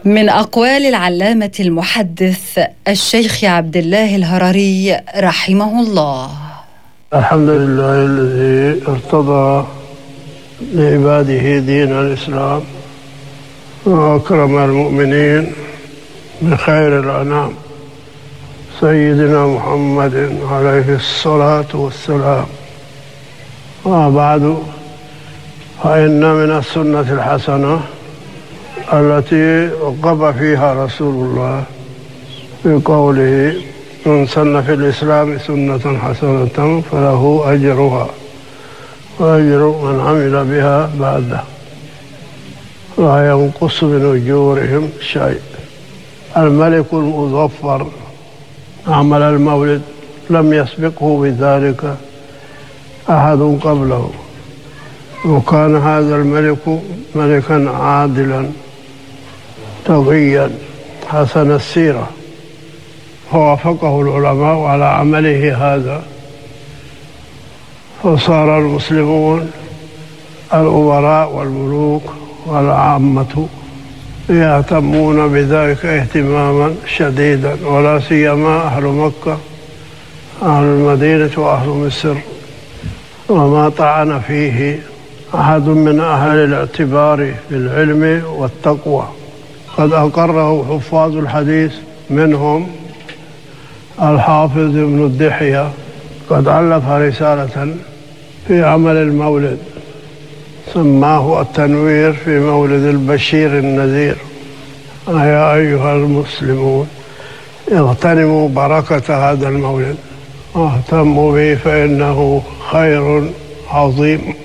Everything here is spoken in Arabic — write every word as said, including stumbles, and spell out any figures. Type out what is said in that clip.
من أقوال العلامة المحدث الشيخ عبد الله الهرري رحمه الله: الحمد لله الذي ارتضى لعباده دين الإسلام وأكرم المؤمنين بخير الأنام سيدنا محمد عليه الصلاة والسلام. وبعد، فإن من السنة الحسنة التي وقف فيها رسول الله في قوله: من سن في الإسلام سنة حسنة فله أجرها وأجر من عمل بها بعده لا ينقص من أجورهم شيء. الملك المظفر عمل المولد لم يسبقه بذلك أحد قبله، وكان هذا الملك ملكا عادلا تقيا حسن السيرة، فوافقه العلماء على عمله هذا، فصار المسلمون الأمراء والملوك والعامة يهتمون بذلك اهتماما شديدا، ولا سيما أهل مكة، أهل المدينة وأهل مصر، وما طعن فيه أحد من أهل الاعتبار بالعلم والتقوى. قد أقره حفاظ الحديث، منهم الحافظ ابن الدحية، قد ألف رسالة في عمل المولد سماه التنوير في مولد البشير النذير. يا أيها المسلمون اغتنموا بركة هذا المولد واهتموا به، فإنه خير عظيم